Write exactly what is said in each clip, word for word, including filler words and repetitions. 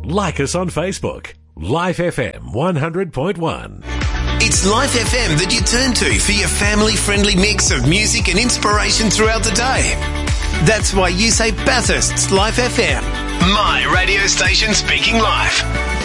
Like us on Facebook. Life F M one hundred point one. It's Life F M that you turn to for your family-friendly mix of music and inspiration throughout the day. That's why you say Bathurst's Life F M. My radio station speaking life.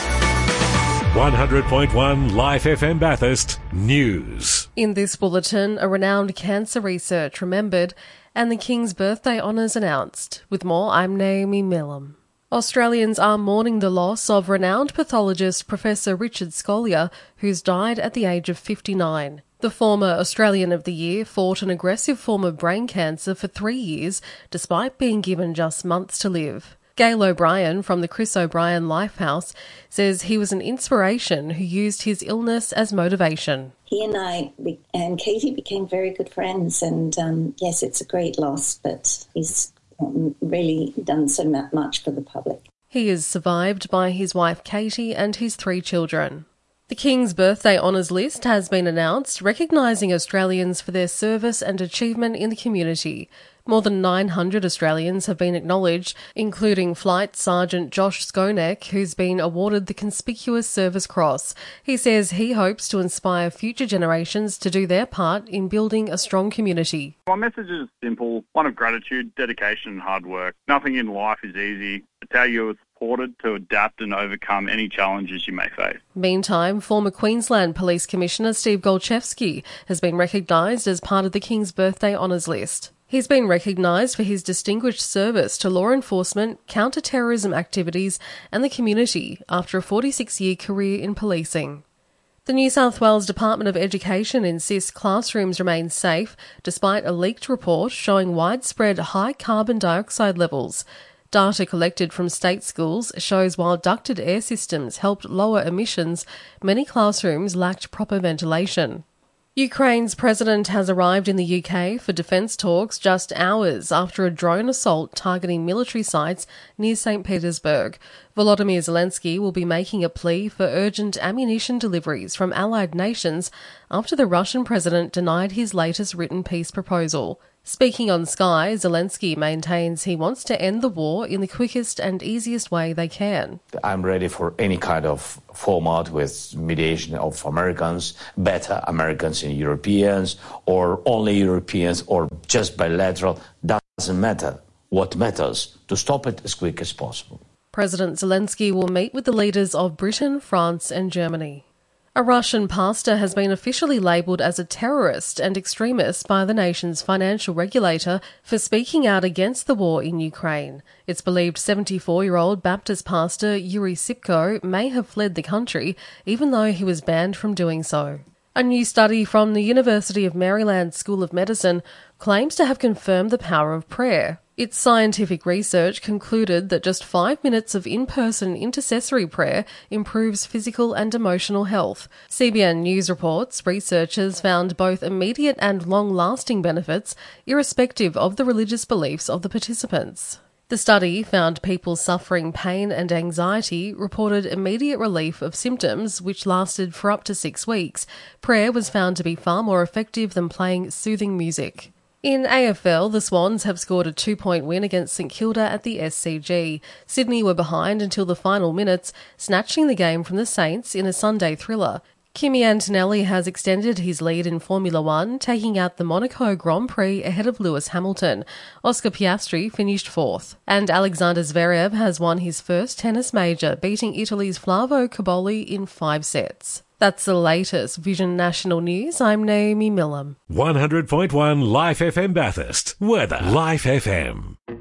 one hundred point one Life F M Bathurst News. In this bulletin, a renowned cancer research remembered and the King's birthday honours announced. With more, I'm Naomi Millam. Australians are mourning the loss of renowned pathologist Professor Richard Scolyer, who's died at the age of fifty-nine. The former Australian of the Year fought an aggressive form of brain cancer for three years, despite being given just months to live. Gail O'Brien from the Chris O'Brien Lifehouse says he was an inspiration who used his illness as motivation. He and I and Katie became very good friends, and um, yes, it's a great loss, but he's really done so much for the public. He is survived by his wife Katie and his three children. The King's birthday honours list has been announced, recognising Australians for their service and achievement in the community. More than nine hundred Australians have been acknowledged, including Flight Sergeant Josh Skonek, who's been awarded the Conspicuous Service Cross. He says he hopes to inspire future generations to do their part in building a strong community. My message is simple, one of gratitude, dedication and hard work. Nothing in life is easy. It's how you are supported to adapt and overcome any challenges you may face. Meantime, former Queensland Police Commissioner Steve Golchevsky has been recognised as part of the King's birthday honours list. He's been recognised for his distinguished service to law enforcement, counter-terrorism activities and the community after a forty-six-year career in policing. The New South Wales Department of Education insists classrooms remain safe despite a leaked report showing widespread high carbon dioxide levels. Data collected from state schools shows while ducted air systems helped lower emissions, many classrooms lacked proper ventilation. Ukraine's president has arrived in the U K for defence talks just hours after a drone assault targeting military sites near Saint Petersburg. Volodymyr Zelensky will be making a plea for urgent ammunition deliveries from allied nations after the Russian president denied his latest written peace proposal. Speaking on Sky, Zelensky maintains he wants to end the war in the quickest and easiest way they can. I'm ready for any kind of format with mediation of Americans, better Americans and Europeans, or only Europeans, or just bilateral. Doesn't matter. What matters, to stop it as quick as possible. President Zelensky will meet with the leaders of Britain, France and Germany. A Russian pastor has been officially labelled as a terrorist and extremist by the nation's financial regulator for speaking out against the war in Ukraine. It's believed seventy-four-year-old Baptist pastor Yuri Sipko may have fled the country, even though he was banned from doing so. A new study from the University of Maryland School of Medicine claims to have confirmed the power of prayer. Its scientific research concluded that just five minutes of in-person intercessory prayer improves physical and emotional health. C B N News reports researchers found both immediate and long-lasting benefits, irrespective of the religious beliefs of the participants. The study found people suffering pain and anxiety reported immediate relief of symptoms, which lasted for up to six weeks. Prayer was found to be far more effective than playing soothing music. In A F L, the Swans have scored a two-point win against St Kilda at the S C G. Sydney were behind until the final minutes, snatching the game from the Saints in a Sunday thriller. Kimi Antonelli has extended his lead in Formula One, taking out the Monaco Grand Prix ahead of Lewis Hamilton. Oscar Piastri finished fourth. And Alexander Zverev has won his first tennis major, beating Italy's Flavio Cobolli in five sets. That's the latest Vision National News. I'm Naomi Millam. one hundred point one Life F M Bathurst. Weather. Life F M.